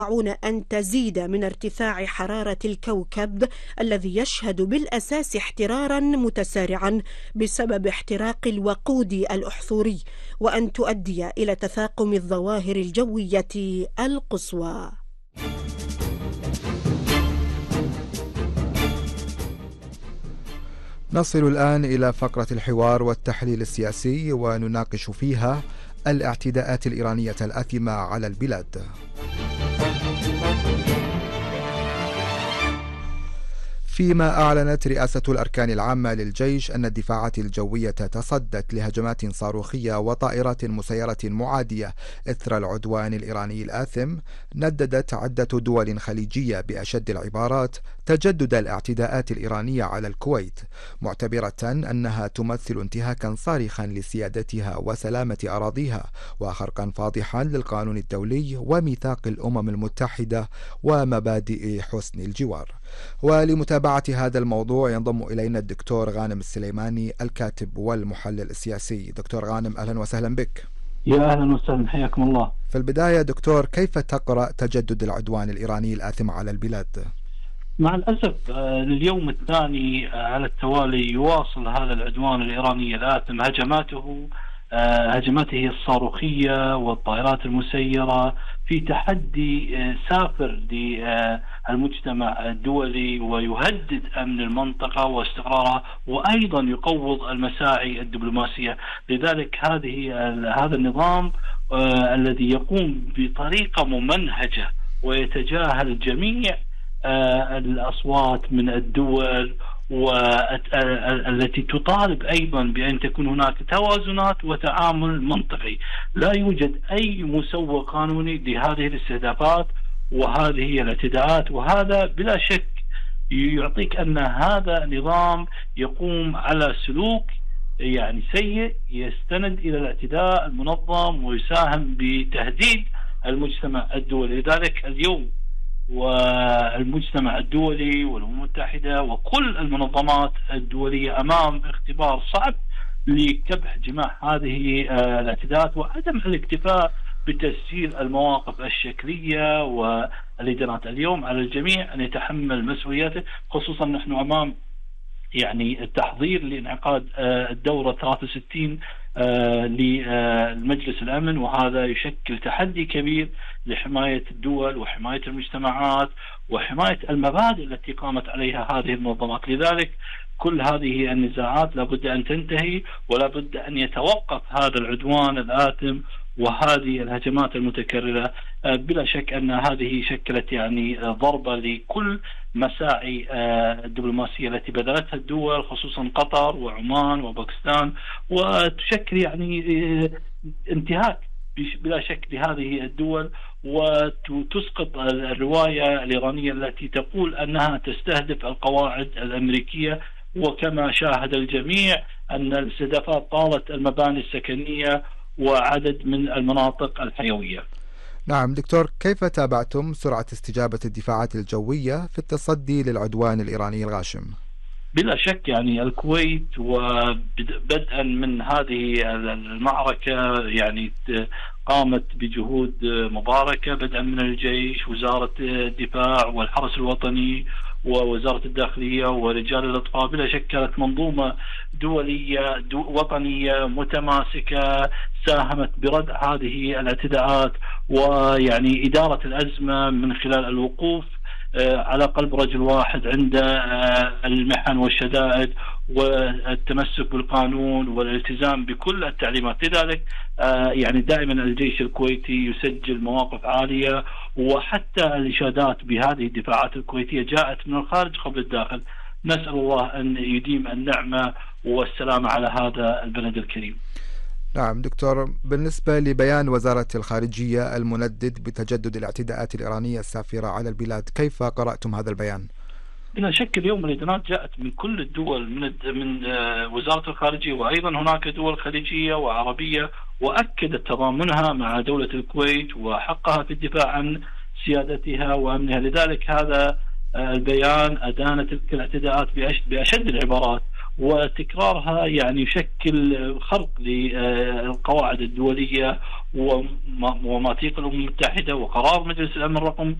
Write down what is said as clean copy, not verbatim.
أن تزيد من ارتفاع حرارة الكوكب الذي يشهد بالأساس احترارا متسارعا بسبب احتراق الوقود الأحفوري، وأن تؤدي إلى تفاقم الظواهر الجوية القصوى. نصل الآن إلى فقرة الحوار والتحليل السياسي، ونناقش فيها الاعتداءات الإيرانية الآثمة على البلاد. فيما أعلنت رئاسة الأركان العامة للجيش أن الدفاعات الجوية تصدت لهجمات صاروخية وطائرات مسيرة معادية إثر العدوان الإيراني الآثم، نددت عدة دول خليجية بأشد العبارات تجدد الاعتداءات الإيرانية على الكويت، معتبرة أنها تمثل انتهاكا صارخا لسيادتها وسلامة أراضيها، وخرقا فاضحا للقانون الدولي وميثاق الأمم المتحدة ومبادئ حسن الجوار. ولمتابعة هذا الموضوع ينضم إلينا الدكتور غانم السليماني، الكاتب والمحلل السياسي. دكتور غانم، أهلا وسهلا بك. يا أهلا وسهلا، حياكم الله. في البداية دكتور، كيف تقرأ تجدد العدوان الإيراني الآثم على البلاد؟ مع الأسف لليوم الثاني على التوالي يواصل هذا العدوان الإيراني الآثم هجماته الصاروخية والطائرات المسيرة في تحدي سافر للمجتمع الدولي، ويهدد أمن المنطقة واستقرارها، وأيضا يقوض المساعي الدبلوماسية. لذلك هذا النظام الذي يقوم بطريقة ممنهجة ويتجاهل جميع الأصوات من الدول والتي تطالب أيضا بأن تكون هناك توازنات وتعامل منطقي. لا يوجد أي مسوغ قانوني لهذه الاستهدافات وهذه الاعتداءات، وهذا بلا شك يعطيك أن هذا نظام يقوم على سلوك سيء يستند إلى الاعتداء المنظم ويساهم بتهديد المجتمع الدولي. لذلك اليوم والمجتمع الدولي والأمم المتحدة وكل المنظمات الدولية أمام اختبار صعب لكبح جماح هذه الاعتداءات، وعدم الاكتفاء بتسجيل المواقف الشكلية والإدانات. اليوم على الجميع أن يتحمل مسؤولياته، خصوصا نحن أمام التحضير لانعقاد الدورة 63 لمجلس الأمن، وهذا يشكل تحدي كبير لحماية الدول وحماية المجتمعات وحماية المبادئ التي قامت عليها هذه المنظمات. لذلك كل هذه النزاعات لابد أن تنتهي، ولابد أن يتوقف هذا العدوان الآثم وهذه الهجمات المتكررة. بلا شك أن هذه شكلت ضربة لكل مساعي الدبلوماسية التي بذلتها الدول، خصوصا قطر وعمان وباكستان، وتشكل انتهاك بلا شك لهذه الدول، وتسقط الرواية الإيرانية التي تقول أنها تستهدف القواعد الأمريكية. وكما شاهد الجميع أن الاستهدافات طالت المباني السكنية وعدد من المناطق الحيوية. نعم دكتور، كيف تابعتم سرعة استجابة الدفاعات الجوية في التصدي للعدوان الإيراني الغاشم؟ بلا شك الكويت وبدءا من هذه المعركة قامت بجهود مباركة، بدءا من الجيش، وزارة الدفاع والحرس الوطني ووزارة الداخلية ورجال الإطفاء. بلا شك كانت منظومة دولية وطنية متماسكة ساهمت بردع هذه الاعتداءات إدارة الأزمة من خلال الوقوف على قلب رجل واحد عند المحن والشدائد والتمسك بالقانون والالتزام بكل التعليمات. لذلك دائما الجيش الكويتي يسجل مواقف عالية، وحتى الإشادات بهذه الدفاعات الكويتية جاءت من الخارج قبل الداخل. نسأل الله أن يديم النعمة والسلامة على هذا البلد الكريم. نعم دكتور، بالنسبة لبيان وزارة الخارجية المندد بتجدد الاعتداءات الإيرانية السافرة على البلاد، كيف قرأتم هذا البيان؟ بلا شك اليوم الإدانات جاءت من كل الدول، من وزارة الخارجية، وأيضا هناك دول خليجية وعربية، وأكدت تضامنها مع دولة الكويت وحقها في الدفاع عن سيادتها وأمنها. لذلك هذا البيان أدان تلك الاعتداءات بأشد العبارات، وتكرارها يعني يشكل خرق للقواعد الدولية ومواثيق الأمم المتحدة وقرار مجلس الأمن رقم